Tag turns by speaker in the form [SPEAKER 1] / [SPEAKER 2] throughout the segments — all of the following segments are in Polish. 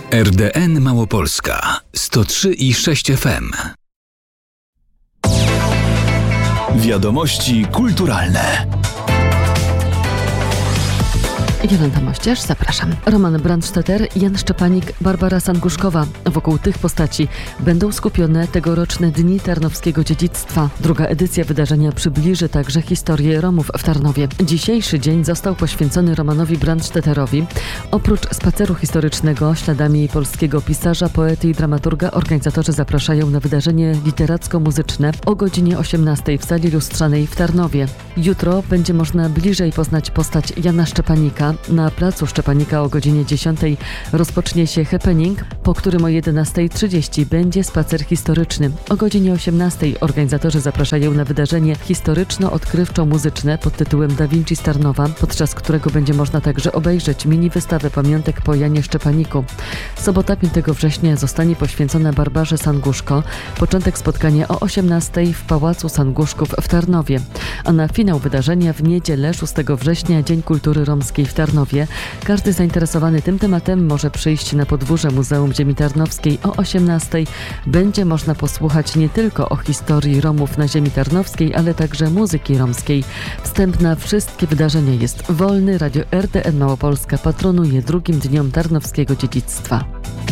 [SPEAKER 1] RDN Małopolska 103,6 FM. Wiadomości kulturalne.
[SPEAKER 2] Jolanta Mościarz, zapraszam. Roman Brandstetter, Jan Szczepanik, Barbara Sanguszkowa. Wokół tych postaci będą skupione tegoroczne Dni Tarnowskiego Dziedzictwa. Druga edycja wydarzenia przybliży także historię Romów w Tarnowie. Dzisiejszy dzień został poświęcony Romanowi Brandsztetterowi. Oprócz spaceru historycznego śladami polskiego pisarza, poety i dramaturga, organizatorzy zapraszają na wydarzenie literacko-muzyczne o godzinie 18 w sali lustrzanej w Tarnowie. Jutro będzie można bliżej poznać postać Jana Szczepanika. Na placu Szczepanika o godzinie 10 rozpocznie się happening, po którym o 11:30 będzie spacer historyczny. O godzinie 18 organizatorzy zapraszają na wydarzenie historyczno-odkrywczo-muzyczne pod tytułem Da Vinci z Tarnowa, podczas którego będzie można także obejrzeć mini wystawę pamiątek po Janie Szczepaniku. Sobota 5 września zostanie poświęcona Barbarze Sanguszko. Początek spotkania o 18 w Pałacu Sanguszków w Tarnowie. A na finał wydarzenia w niedzielę 6 września Dzień Kultury Romskiej w Tarnowie. Każdy zainteresowany tym tematem może przyjść na podwórze Muzeum Ziemi Tarnowskiej o 18. Będzie można posłuchać nie tylko o historii Romów na ziemi tarnowskiej, ale także muzyki romskiej. Wstęp na wszystkie wydarzenia jest wolny. Radio RDN Małopolska patronuje drugim dniom Tarnowskiego Dziedzictwa.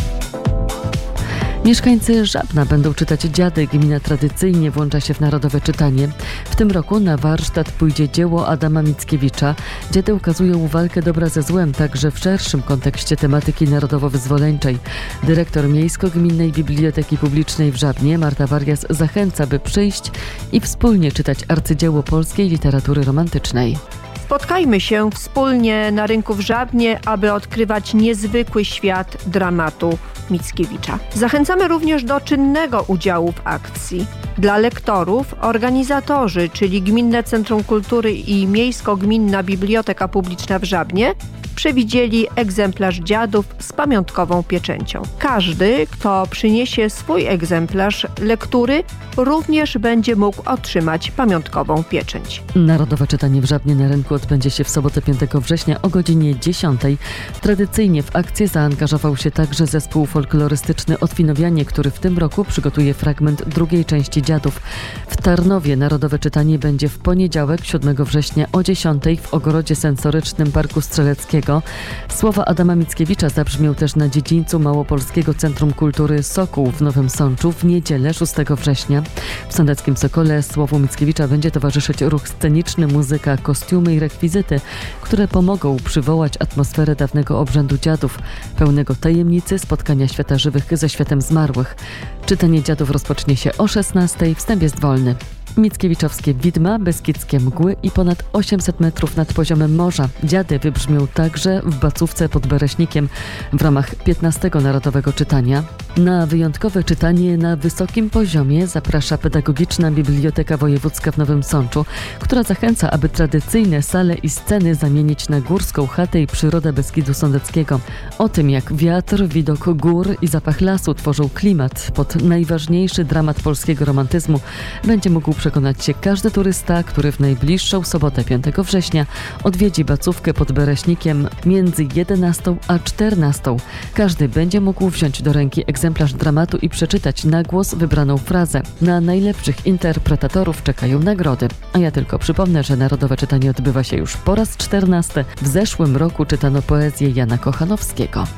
[SPEAKER 2] Mieszkańcy Żabna będą czytać Dziady. Gmina tradycyjnie włącza się w narodowe czytanie. W tym roku na warsztat pójdzie dzieło Adama Mickiewicza. Dziady ukazują walkę dobra ze złem, także w szerszym kontekście tematyki narodowo-wyzwoleńczej. Dyrektor Miejsko-Gminnej Biblioteki Publicznej w Żabnie, Marta Warias, zachęca, by przyjść i wspólnie czytać arcydzieło polskiej literatury romantycznej.
[SPEAKER 3] Spotkajmy się wspólnie na rynku w Żabnie, aby odkrywać niezwykły świat dramatu Mickiewicza. Zachęcamy również do czynnego udziału w akcji. Dla lektorów organizatorzy, czyli Gminne Centrum Kultury i Miejsko-Gminna Biblioteka Publiczna w Żabnie, przewidzieli egzemplarz dziadów z pamiątkową pieczęcią. Każdy, kto przyniesie swój egzemplarz lektury, również będzie mógł otrzymać pamiątkową pieczęć.
[SPEAKER 2] Narodowe czytanie w Żabnie na rynku odbędzie się w sobotę 5 września o godzinie 10. Tradycyjnie w akcję zaangażował się także zespół folklorystyczny Otwinowianie, który w tym roku przygotuje fragment drugiej części Dziadów. W Tarnowie narodowe czytanie będzie w poniedziałek 7 września o 10 w ogrodzie sensorycznym Parku Strzeleckiego. Słowa Adama Mickiewicza zabrzmią też na dziedzińcu Małopolskiego Centrum Kultury Sokół w Nowym Sączu w niedzielę 6 września. W sądeckim Sokole słowu Mickiewicza będzie towarzyszyć ruch sceniczny, muzyka, kostiumy i rekwizyty, które pomogą przywołać atmosferę dawnego obrzędu dziadów, pełnego tajemnicy spotkania świata żywych ze światem zmarłych. Czytanie dziadów rozpocznie się o 16. Wstęp jest wolny. Mickiewiczowskie widma, beskidzkie mgły i ponad 800 metrów nad poziomem morza. Dziady wybrzmią także w Bacówce pod Bereśnikiem w ramach 15. Narodowego Czytania. Na wyjątkowe czytanie na wysokim poziomie zaprasza Pedagogiczna Biblioteka Wojewódzka w Nowym Sączu, która zachęca, aby tradycyjne sale i sceny zamienić na górską chatę i przyrodę Beskidu Sądeckiego. O tym, jak wiatr, widok gór i zapach lasu tworzą klimat pod najważniejszy dramat polskiego romantyzmu, będzie mógł przekonać się każdy turysta, który w najbliższą sobotę 5 września odwiedzi Bacówkę pod Bereśnikiem między 11 a 14. Każdy będzie mógł wziąć do ręki egzemplarz dramatu i przeczytać na głos wybraną frazę. Na najlepszych interpretatorów czekają nagrody. A ja tylko przypomnę, że Narodowe Czytanie odbywa się już po raz 14. W zeszłym roku czytano poezję Jana Kochanowskiego.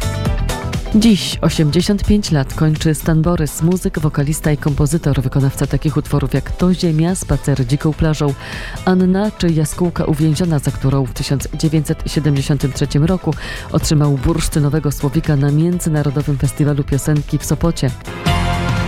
[SPEAKER 2] Dziś 85 lat kończy Stan Borys, muzyk, wokalista i kompozytor, wykonawca takich utworów jak To Ziemia, Spacer dziką plażą, Anna czy Jaskółka uwięziona, za którą w 1973 roku otrzymał bursztynowego słowika na Międzynarodowym Festiwalu Piosenki w Sopocie.